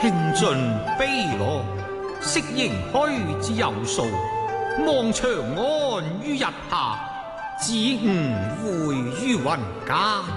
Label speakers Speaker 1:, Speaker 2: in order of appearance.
Speaker 1: 興盡悲樂，適盈虛之有數。望長安於日下，子午會於雲間。